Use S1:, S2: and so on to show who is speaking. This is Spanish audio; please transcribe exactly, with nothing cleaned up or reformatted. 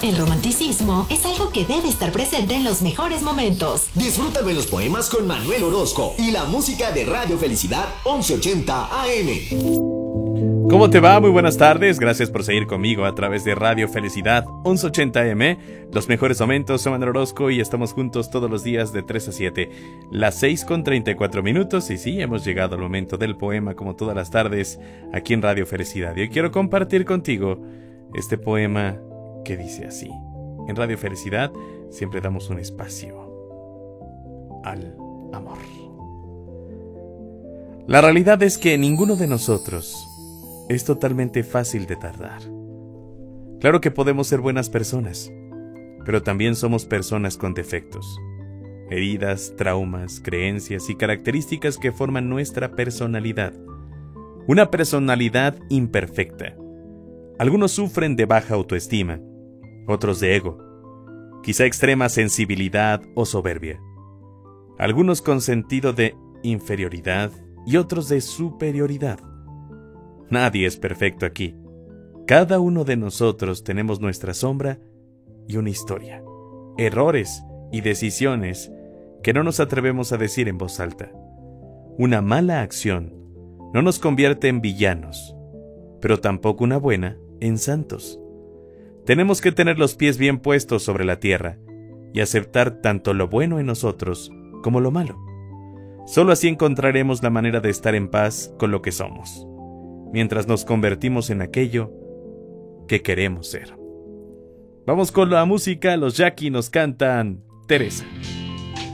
S1: El romanticismo es algo que debe estar presente en los mejores momentos.
S2: Disfruta de los poemas con Manuel Orozco y la música de Radio Felicidad once ochenta A M.
S3: ¿Cómo te va? Muy buenas tardes. Gracias por seguir conmigo a través de Radio Felicidad once ochenta A M. Los mejores momentos, soy Manuel Orozco y estamos juntos todos los días de tres a siete. Las seis con treinta y cuatro minutos y sí, hemos llegado al momento del poema como todas las tardes aquí en Radio Felicidad. Y hoy quiero compartir contigo este poema que dice así. En Radio Felicidad siempre damos un espacio al amor. La realidad es que ninguno de nosotros es totalmente fácil de tratar. Claro que podemos ser buenas personas, pero también somos personas con defectos, heridas, traumas, creencias y características que forman nuestra personalidad. Una personalidad imperfecta. Algunos sufren de baja autoestima, otros de ego, quizá extrema sensibilidad o soberbia. Algunos con sentido de inferioridad y otros de superioridad. Nadie es perfecto aquí. Cada uno de nosotros tenemos nuestra sombra y una historia, errores y decisiones que no nos atrevemos a decir en voz alta. Una mala acción no nos convierte en villanos, pero tampoco una buena en santos. Tenemos que tener los pies bien puestos sobre la tierra y aceptar tanto lo bueno en nosotros como lo malo. Solo así encontraremos la manera de estar en paz con lo que somos, mientras nos convertimos en aquello que queremos ser. Vamos con la música. Los Jackie nos cantan Teresa.